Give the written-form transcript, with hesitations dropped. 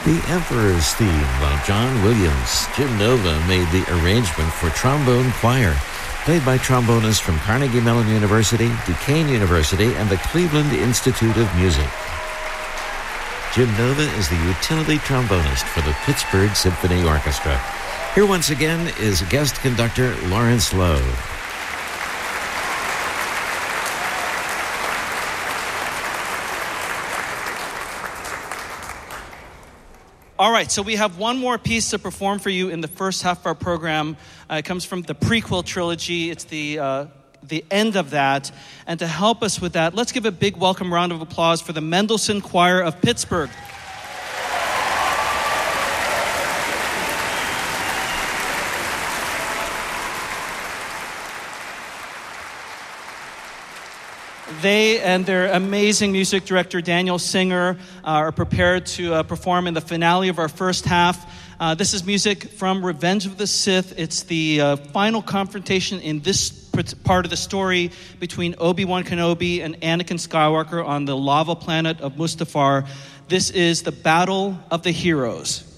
The Emperor's Theme by John Williams. Jim Nova made the arrangement for trombone choir, played by trombonists from Carnegie Mellon University, Duquesne University, and the Cleveland Institute of Music. Jim Nova is the utility trombonist for the Pittsburgh Symphony Orchestra. Here once again is guest conductor Lawrence Lowe. All right, so we have one more piece to perform for you in the first half of our program. It comes from the prequel trilogy. It's the end of that. And to help us with that, let's give a big welcome round of applause for the Mendelssohn Choir of Pittsburgh. They and their amazing music director, Daniel Singer, are prepared to perform in the finale of our first half. This is music from Revenge of the Sith. It's the final confrontation in this part of the story between Obi-Wan Kenobi and Anakin Skywalker on the lava planet of Mustafar. This is the Battle of the Heroes.